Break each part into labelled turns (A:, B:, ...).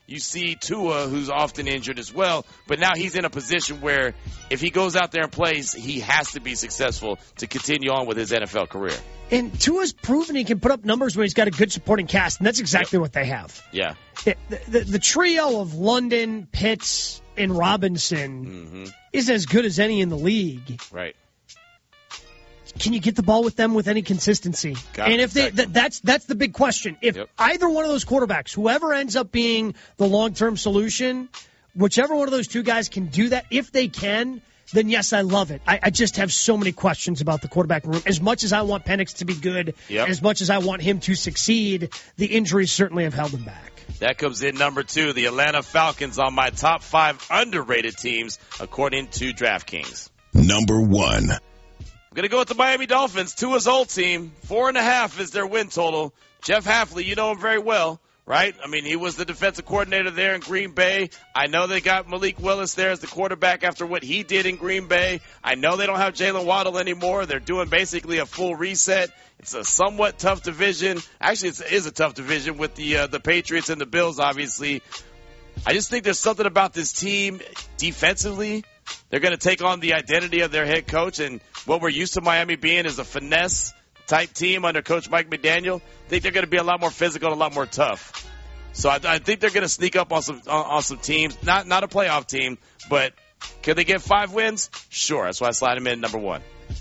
A: You see Tua, who's often injured as well, but now he's in a position where if he goes out there and plays, he has to be successful to continue on with his NFL career.
B: And Tua's proven he can put up numbers when he's got a good supporting cast, and that's exactly what they have.
A: Yeah.
B: The trio of London, Pitts, and Robinson is as good as any in the league.
A: Right.
B: Can you get the ball with them with any consistency? And if that's the big question. If either one of those quarterbacks, whoever ends up being the long-term solution, whichever one of those two guys can do that, if they can, then yes, I love it. I just have so many questions about the quarterback room. As much as I want Penix to be good, as much as I want him to succeed, the injuries certainly have held him back.
A: That comes in number 2, the Atlanta Falcons on my top 5 underrated teams, according to DraftKings.
C: Number 1.
A: I'm going to go with the Miami Dolphins, Tua's old team. 4.5 is their win total. Jeff Hafley, you know him very well, right? I mean, he was the defensive coordinator there in Green Bay. I know they got Malik Willis there as the quarterback after what he did in Green Bay. I know they don't have Jalen Waddle anymore. They're doing basically a full reset. It's a somewhat tough division. Actually, it is a tough division with the Patriots and the Bills, obviously. I just think there's something about this team defensively. They're going to take on the identity of their head coach, and what we're used to Miami being is a finesse-type team under Coach Mike McDaniel. I think they're going to be a lot more physical and a lot more tough. So I think they're going to sneak up on some teams. Not a playoff team, but can they get 5 wins? Sure. That's why I slide them in number 1.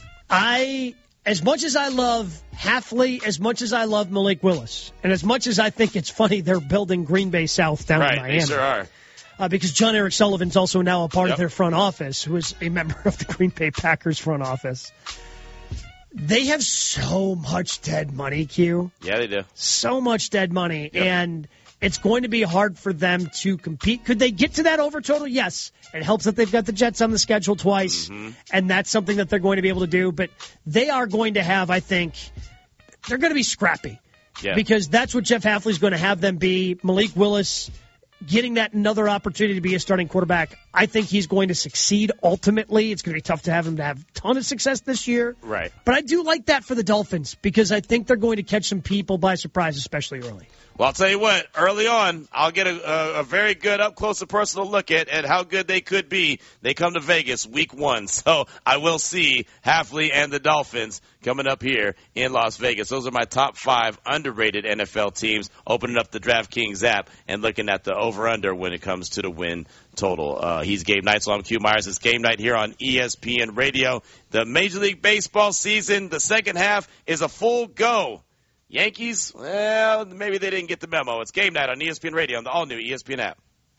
B: As much as I love Hafley, as much as I love Malik Willis, and as much as I think it's funny they're building Green Bay South down in Miami.
A: Right, they sure are.
B: Because John Eric Sullivan's also now a part of their front office, who is a member of the Green Bay Packers front office. They have so much dead money, Q.
A: Yeah, they do.
B: So much dead money, and it's going to be hard for them to compete. Could they get to that over total? Yes. It helps that they've got the Jets on the schedule twice, and that's something that they're going to be able to do. But they are going to have, I think, they're going to be scrappy.
A: Yeah.
B: Because that's what Jeff Hafley's going to have them be. Malik Willis getting that another opportunity to be a starting quarterback. I think he's going to succeed ultimately. It's going to be tough to have him to have a ton of success this year.
A: Right.
B: But I do like that for the Dolphins because I think they're going to catch some people by surprise, especially early.
A: Well, I'll tell you what, early on, I'll get a very good up-close and personal look at how good they could be. They come to Vegas week 1, so I will see Hafley and the Dolphins coming up here in Las Vegas. Those are my top 5 underrated NFL teams, opening up the DraftKings app and looking at the over-under when it comes to the win total. He's Gabe Knight, so I'm Q Myers. It's Game Night here on ESPN Radio. The Major League Baseball season, the second half, is a full go. Yankees, well, maybe they didn't get the memo. It's Game Night on ESPN Radio on the all-new ESPN app.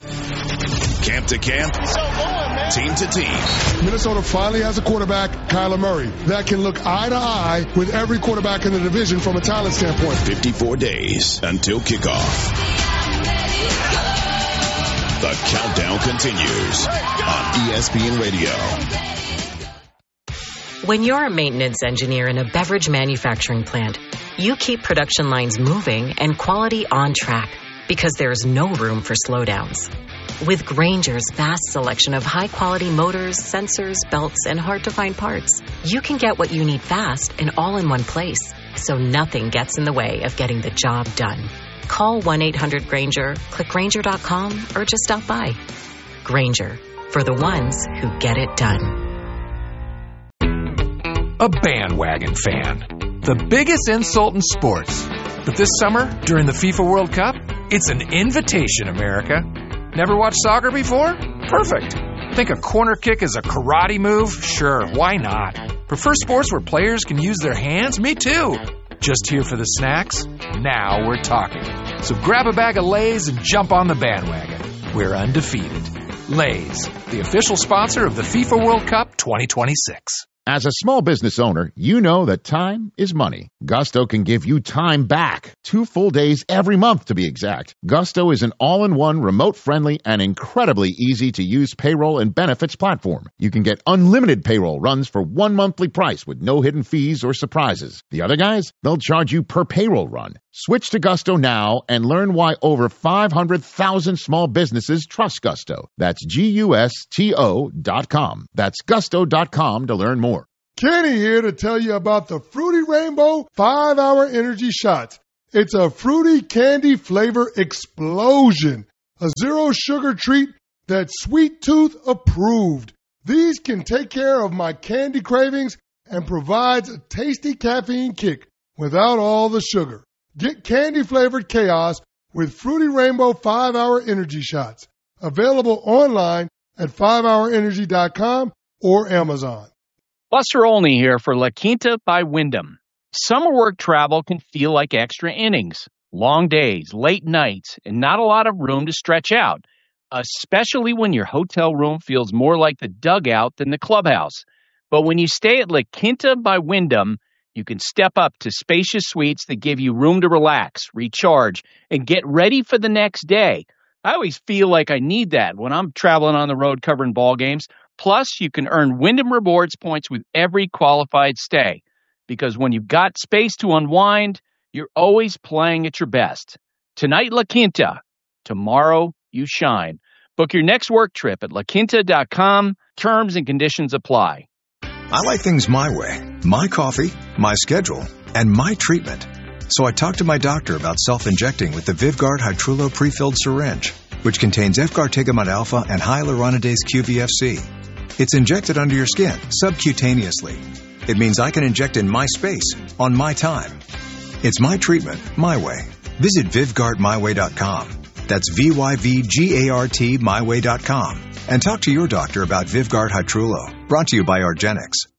C: Camp to camp, team to team.
D: Minnesota finally has a quarterback, Kyler Murray, that can look eye to eye with every quarterback in the division from a talent standpoint.
C: 54 days until kickoff. The countdown continues on ESPN Radio.
E: When you're a maintenance engineer in a beverage manufacturing plant, you keep production lines moving and quality on track because there's no room for slowdowns. With Grainger's vast selection of high-quality motors, sensors, belts, and hard-to-find parts, you can get what you need fast and all in one place, so nothing gets in the way of getting the job done. Call 1-800-GRAINGER, click Grainger.com, or just stop by. Grainger, for the ones who get it done.
F: A bandwagon fan. The biggest insult in sports. But this summer, during the FIFA World Cup, it's an invitation, America. Never watched soccer before? Perfect. Think a corner kick is a karate move? Sure, why not? Prefer sports where players can use their hands? Me too. Just here for the snacks? Now we're talking. So grab a bag of Lay's and jump on the bandwagon. We're undefeated. Lay's, the official sponsor of the FIFA World Cup 2026.
G: As a small business owner, you know that time is money. Gusto can give you time back. 2 full days every month, to be exact. Gusto is an all-in-one, remote-friendly, and incredibly easy-to-use payroll and benefits platform. You can get unlimited payroll runs for one monthly price with no hidden fees or surprises. The other guys, they'll charge you per payroll run. Switch to Gusto now and learn why over 500,000 small businesses trust Gusto. That's GUSTO.com. That's Gusto.com to learn more.
D: Kenny here to tell you about the Fruity Rainbow 5-Hour Energy Shots. It's a fruity candy flavor explosion. a zero-sugar treat that's Sweet Tooth approved. These can take care of my candy cravings and provides a tasty caffeine kick without all the sugar. Get candy-flavored chaos with Fruity Rainbow 5-Hour Energy Shots. Available online at 5hourenergy.com or Amazon.
H: Buster Olney here for La Quinta by Wyndham. Summer work travel can feel like extra innings. Long days, late nights, and not a lot of room to stretch out, especially when your hotel room feels more like the dugout than the clubhouse. But when you stay at La Quinta by Wyndham, you can step up to spacious suites that give you room to relax, recharge, and get ready for the next day. I always feel like I need that when I'm traveling on the road covering ball games. Plus, you can earn Wyndham Rewards points with every qualified stay. Because when you've got space to unwind, you're always playing at your best. Tonight, La Quinta. Tomorrow, you shine. Book your next work trip at laquinta.com. Terms and conditions apply.
I: I like things my way. My coffee, my schedule, and my treatment. So I talked to my doctor about self-injecting with the Vyvgart Hytrulo prefilled syringe, which contains F-gartigimod alpha and hyaluronidase QVFC. It's injected under your skin, subcutaneously. It means I can inject in my space, on my time. It's my treatment, my way. Visit VyvgartMyWay.com. That's VYVGART MyWay.com. And talk to your doctor about Vyvgart Hytrulo. Brought to you by argenx.